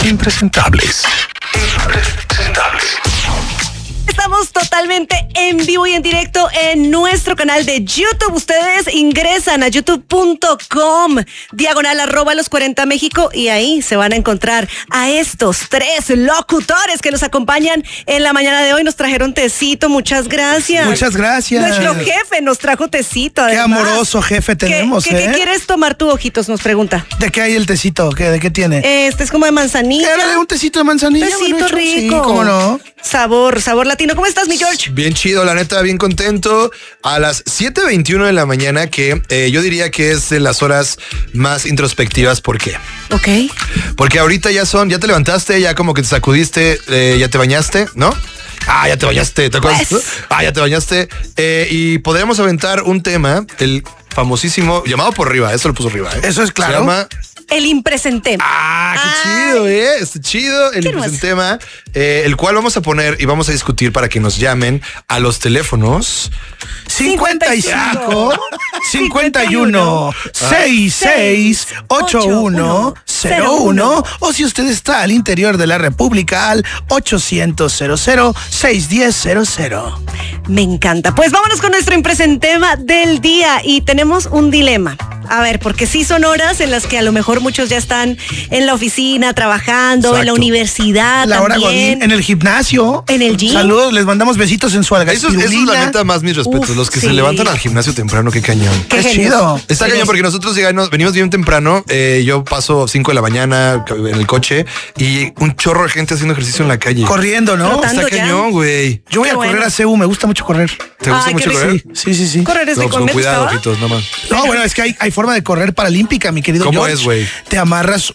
Impresentables. Estamos totalmente en vivo y en directo en nuestro canal de YouTube. Ustedes ingresan a youtube.com /los40 México y ahí se van a encontrar a estos 3 locutores que nos acompañan en la mañana de hoy. Nos trajeron tecito, muchas gracias. Muchas gracias. Nuestro jefe nos trajo tecito. Qué además. amoroso jefe tenemos, ¿Qué quieres tomar tú, Ojitos? Nos pregunta. ¿De qué hay el tecito? ¿De qué tiene? Este es como de manzanilla. Dale un tecito de manzanilla. Tecito rico. Sí, ¿cómo no? Sabor latino. ¿Cómo estás, mi George? Bien chido, la neta, bien contento. A las 7:21 de la mañana, que yo diría que es de las horas más introspectivas. ¿Por qué? Ok. Porque ahorita ya te levantaste, ya como que te sacudiste, ya te bañaste, ¿no? Ya te bañaste, ¿te acuerdas? Pues. Ya te bañaste. Y podríamos aventar un tema, el famosísimo, llamado por arriba, eso lo puso arriba, ¿eh? Eso es claro. Se llama... El impresentema. Qué chido, Está chido el impresentema, el cual vamos a poner y vamos a discutir para que nos llamen a los teléfonos 55 51 66 81 01 o si usted está al interior de la República al 800 00 610 00. Me encanta. Pues vámonos con nuestro impresentema del día y tenemos un dilema. A ver, porque sí son horas en las que a lo mejor muchos ya están en la oficina, trabajando, Exacto. en la universidad, La hora también. Godín, en el gimnasio. En el gym. Saludos, les mandamos besitos en su Eso es la neta más mis respetos. Los que se levantan al gimnasio temprano, qué cañón. Qué Es genios. chido. Está cañón porque nosotros venimos bien temprano. Yo paso 5 de la mañana en el coche y un chorro de gente haciendo ejercicio en la calle. Corriendo, ¿no? Trotando. Está ya. cañón, güey. Yo voy Qué a correr bueno. a CEU, me gusta mucho correr. ¿Te gusta Ay, mucho qué correr? Sí. Correr es No, de pues con cuidado, ojitos, nada más. No, bueno, es que hay forma de correr paralímpica, mi querido ¿Cómo George. es, güey? Te amarras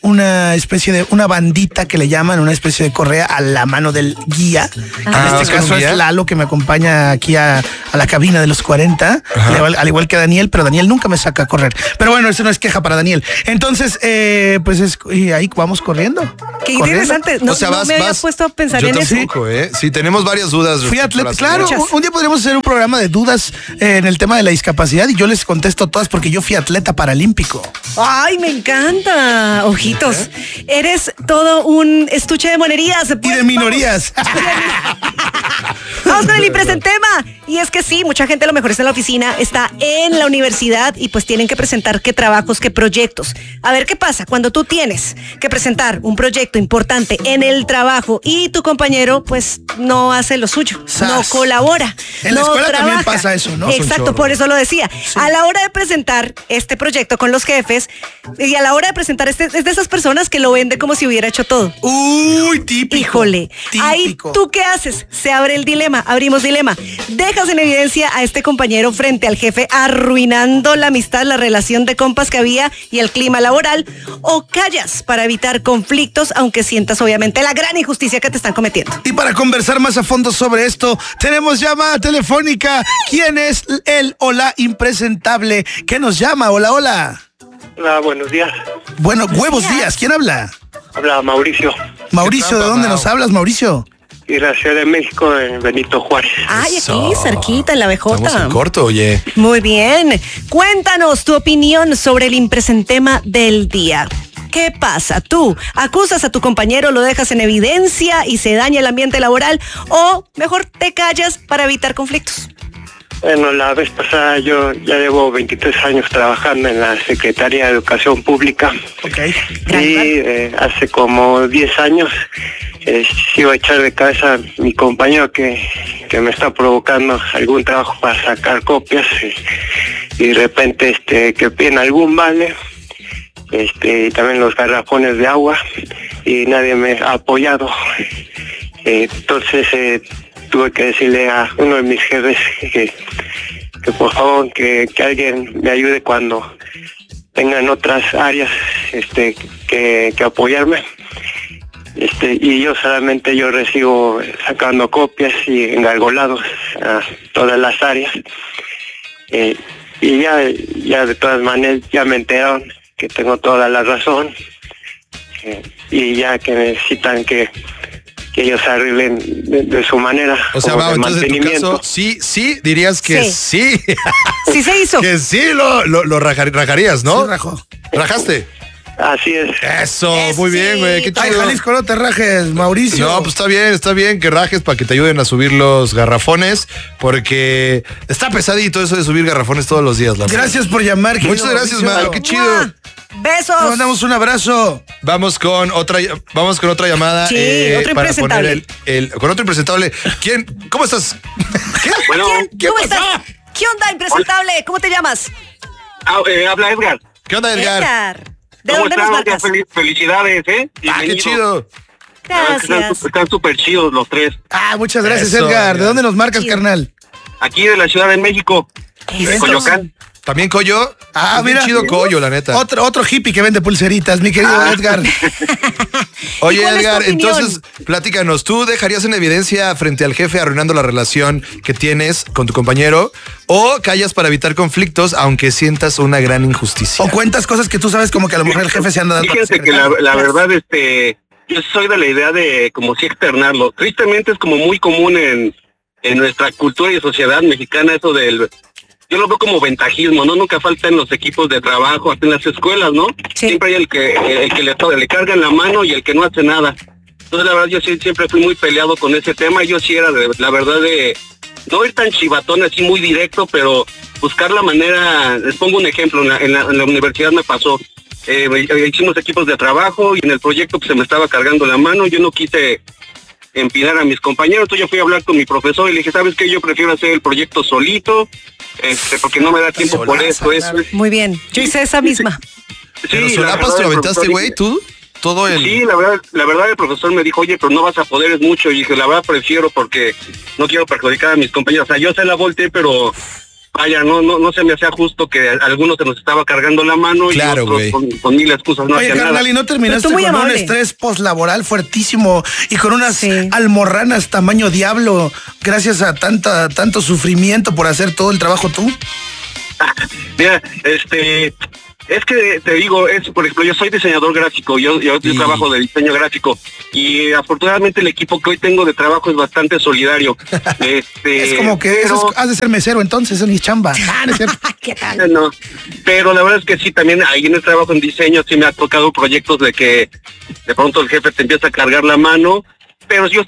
una bandita que le llaman, una especie de correa a la mano del guía. En ¿vas este con caso un guía? es Lalo, que me acompaña aquí a la cabina de los 40, al igual que Daniel, pero Daniel nunca me saca a correr. Pero bueno, eso no es queja para Daniel. Entonces, y ahí vamos corriendo. Qué Corriendo. interesante. No, O sea, no me había puesto a pensar yo en eso. tampoco, Sí, tenemos varias dudas. Fui respecto a atleta, las claro, ideas. un día podríamos hacer un programa de dudas en el tema de la discapacidad y yo les contesto todas porque yo fui atleta paralímpico. Ay, me encanta. Ojitos. Eres todo un estuche de monerías. Y de minorías. Vamos con el impresentema. Y es que sí, mucha gente a lo mejor está en la oficina, está en la universidad y pues tienen que presentar qué trabajos, qué proyectos. A ver qué pasa cuando tú tienes que presentar un proyecto importante en el trabajo y tu compañero pues no hace lo suyo, Sas. no colabora. En la no escuela trabaja. también pasa eso, ¿no? Exacto, por eso lo decía. A la hora de presentar este proyecto con los jefes y a la hora de presentar es de esas personas que lo vende como si hubiera hecho todo. Uy, típico. Híjole, ahí Típico. tú qué haces, se abre el dilema, abrimos dilema. Dejas en evidencia a este compañero frente al jefe, arruinando la amistad, la relación de compas que había y el clima laboral, o callas para evitar conflictos, aunque sientas obviamente la gran injusticia que te están cometiendo. Y para conversar más a fondo sobre esto, tenemos llamada telefónica. ¿Quién es el o la impresentable que nos llama? Hola. Hola, buenos días. Bueno, huevos días. ¿Quién habla? Habla Mauricio, Mauricio, ¿de dónde nos hablas, Mauricio? de la Ciudad de México, en Benito Juárez. Ay, Eso. aquí, cerquita, en la BJ. Estamos en corto, oye. Muy bien. Cuéntanos tu opinión sobre el impresentema del día. ¿Qué pasa? ¿Tú acusas a tu compañero, lo dejas en evidencia y se daña el ambiente laboral o mejor te callas para evitar conflictos? Bueno, la vez pasada yo ya llevo 23 años trabajando en la Secretaría de Educación Pública. Ok. Y hace como 10 años se iba a echar de cabeza a mi compañero que me está provocando algún trabajo para sacar copias y de repente que piden algún vale, y también los garrafones de agua, y nadie me ha apoyado. Entonces tuve que decirle a uno de mis jefes que por favor que alguien me ayude cuando tengan otras áreas que apoyarme. Y yo solamente recibo sacando copias y engargolados a todas las áreas. Y ya de todas maneras ya me enteraron que tengo toda la razón, y ya que necesitan que ellos arreglen de su manera. O sea, como va, de entonces en tu mantenimiento. caso, sí, dirías que sí. Sí se hizo. Que sí lo rajarías, ¿no? Sí, rajo. ¿Rajaste? Así es. Eso, muy bien, güey, qué Ay, chido. Jalisco, no te rajes, Mauricio. No, pues está bien que rajes para que te ayuden a subir los garrafones, porque está pesadito eso de subir garrafones todos los días, la verdad. Gracias por llamar, querido Muchas gracias, Mauricio. Mau, qué chido. ¡Mua! Besos. Te mandamos un abrazo. Vamos con otra llamada. Sí, otro para impresentable. poner con otro impresentable. ¿Quién? ¿Cómo estás? ¿Qué? Bueno, ¿Cómo estás? ¿Qué onda, impresentable? ¿Cómo te llamas? habla Edgar. ¿Qué onda, Edgar? Edgar. ¿De ¿Cómo dónde nos están? marcas? Felicidades, ¿eh? Ah, qué Bienvenidos. chido. Gracias. Están súper chidos los tres. Ah, muchas gracias, Eso, Edgar. ¿De Edgar. dónde nos marcas, Chido. carnal? Aquí de la Ciudad de México, de Eso. Coyoacán. ¿También Coyo? Ah, Es bien mira. chido Coyo, la neta. Otro hippie que vende pulseritas, mi querido Edgar. Oye, ¿Y cuál es tu Edgar, opinión? entonces, platícanos, ¿tú dejarías en evidencia frente al jefe arruinando la relación que tienes con tu compañero o callas para evitar conflictos aunque sientas una gran injusticia? O cuentas cosas que tú sabes como que a lo mejor el jefe se anda dando. Fíjense que la verdad, yo soy de la idea de como si externarlo. Tristemente es como muy común en nuestra cultura y sociedad mexicana eso del... Yo lo veo como ventajismo, ¿no? Nunca falta en los equipos de trabajo, hasta en las escuelas, ¿no? Sí. Siempre hay el que le carga en la mano y el que no hace nada. Entonces, la verdad, yo siempre fui muy peleado con ese tema. Yo sí era, la verdad, de no ir tan chivatón, así muy directo, pero buscar la manera... Les pongo un ejemplo, en la universidad me pasó. Hicimos equipos de trabajo y en el proyecto pues, se me estaba cargando la mano. Yo no quise empinar a mis compañeros, entonces yo fui a hablar con mi profesor y le dije, ¿sabes qué? Yo prefiero hacer el proyecto solito, porque no me da tiempo por Solaza, eso. claro. Muy bien. Yo hice esa misma. ¿Pero Sí, solapas te lo aventaste, güey, tú? Todo el... Sí, la verdad el profesor me dijo, oye, pero no vas a poder, es mucho. Y dije, la verdad prefiero porque no quiero perjudicar a mis compañeros. O sea, yo se la volteé, pero vaya, no se me hacía justo que a algunos se nos estaba cargando la mano Claro, y güey. otros con mil excusas no Oye, hacían carnal, nada. ¿y no terminaste Pero tú muy con un amable. estrés postlaboral fuertísimo y con unas Sí. almorranas tamaño diablo gracias a tanto sufrimiento por hacer todo el trabajo tú? Mira, es que te digo, por ejemplo, yo soy diseñador gráfico, yo trabajo de diseño gráfico y afortunadamente el equipo que hoy tengo de trabajo es bastante solidario. Es como que has de ser mesero entonces, es mi chamba. Ah, no es cierto. ¿Qué tal? No, pero la verdad es que sí, también ahí en el trabajo en diseño sí me ha tocado proyectos de que de pronto el jefe te empieza a cargar la mano, pero yo